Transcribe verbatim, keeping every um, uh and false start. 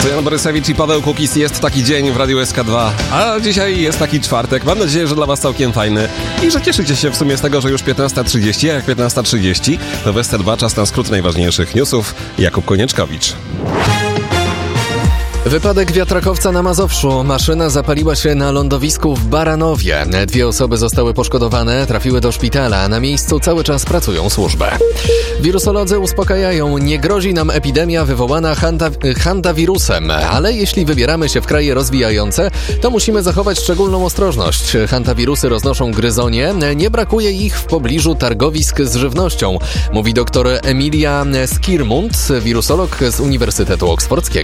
To Jan Borysewicz i Paweł Kukis. Jest taki dzień w Radiu S K dwa, a dzisiaj jest taki czwartek. Mam nadzieję, że dla was całkiem fajny i że cieszycie się w sumie z tego, że już piętnasta trzydzieści, a jak piętnasta trzydzieści to w S C dwa czas na skrót najważniejszych newsów. Jakub Konieczkowicz. Wypadek wiatrakowca na Mazowszu. Maszyna zapaliła się na lądowisku w Baranowie. Dwie osoby zostały poszkodowane, trafiły do szpitala. Na miejscu cały czas pracują służby. Wirusolodzy uspokajają, nie grozi nam epidemia wywołana hanta, hantawirusem, ale jeśli wybieramy się w kraje rozwijające, to musimy zachować szczególną ostrożność. Hantawirusy roznoszą gryzonie, nie brakuje ich w pobliżu targowisk z żywnością, mówi dr Emilia Skirmund, wirusolog z Uniwersytetu Oksfordzkiego.